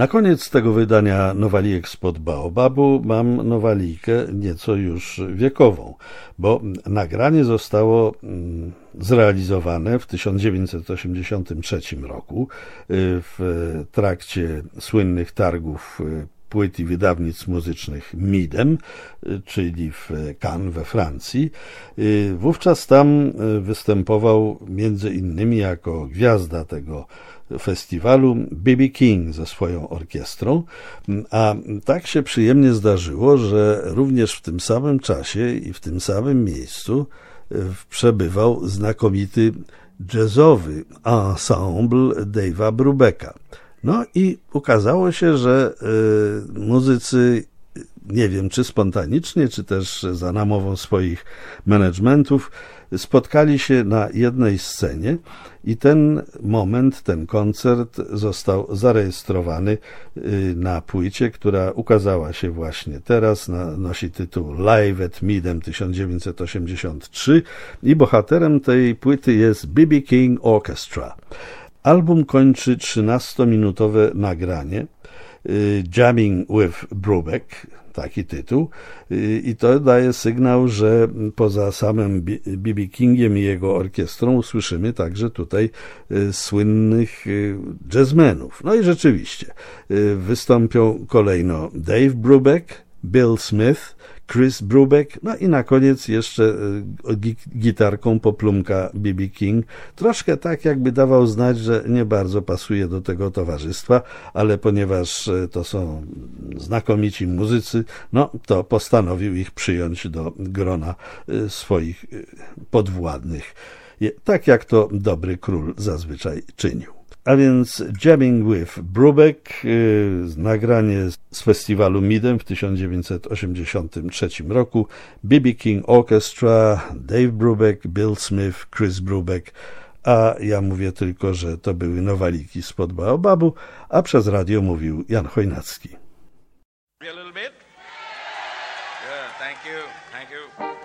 Na koniec tego wydania Nowalijek spod Baobabu mam nowalijkę nieco już wiekową, bo nagranie zostało zrealizowane w 1983 roku w trakcie słynnych targów płyt i wydawnictw muzycznych MIDEM, czyli w Cannes we Francji. Wówczas tam występował między innymi jako gwiazda tego festiwalu B.B. King ze swoją orkiestrą, a tak się przyjemnie zdarzyło, że również w tym samym czasie i w tym samym miejscu przebywał znakomity jazzowy ensemble Dave'a Brubecka. No i ukazało się, że muzycy, nie wiem czy spontanicznie, czy też za namową swoich managementów, spotkali się na jednej scenie i ten moment, ten koncert został zarejestrowany na płycie, która ukazała się właśnie teraz, nosi tytuł Live at Midem 1983 i bohaterem tej płyty jest B.B. King Orchestra. Album kończy 13-minutowe nagranie Jamming with Brubeck, taki tytuł, i to daje sygnał, że poza samym B.B. Kingiem i jego orkiestrą usłyszymy także tutaj słynnych jazzmenów. No i rzeczywiście wystąpią kolejno Dave Brubeck, Bill Smith, Chris Brubeck, no i na koniec jeszcze gitarką poplumka B.B. King. Troszkę tak jakby dawał znać, że nie bardzo pasuje do tego towarzystwa, ale ponieważ to są znakomici muzycy, no to postanowił ich przyjąć do grona swoich podwładnych, tak jak to dobry król zazwyczaj czynił. A więc Jamming with Brubeck, nagranie z festiwalu MIDEM w 1983 roku, B.B. King Orchestra, Dave Brubeck, Bill Smith, Chris Brubeck, a ja mówię tylko, że to były nowaliki spod Baobabu, a przez radio mówił Jan Chojnacki. A little bit? Good, thank you, thank you.